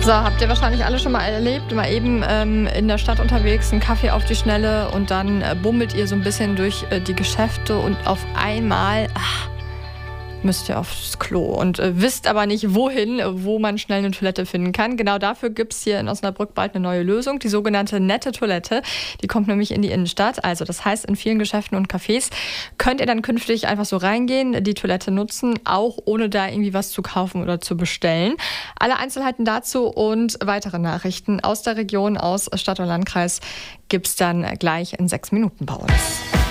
So, habt ihr wahrscheinlich alle schon mal erlebt, mal eben in der Stadt unterwegs, einen Kaffee auf die Schnelle und dann bummelt ihr so ein bisschen durch die Geschäfte und auf einmal müsst ihr aufs Klo und wisst aber nicht wohin, wo man schnell eine Toilette finden kann. Genau dafür gibt es hier in Osnabrück bald eine neue Lösung, die sogenannte nette Toilette. Die kommt nämlich in die Innenstadt. Also das heißt, in vielen Geschäften und Cafés könnt ihr dann künftig einfach so reingehen, die Toilette nutzen, auch ohne da irgendwie was zu kaufen oder zu bestellen. Alle Einzelheiten dazu und weitere Nachrichten aus der Region, aus Stadt und Landkreis gibt es dann gleich in 6 Minuten bei uns.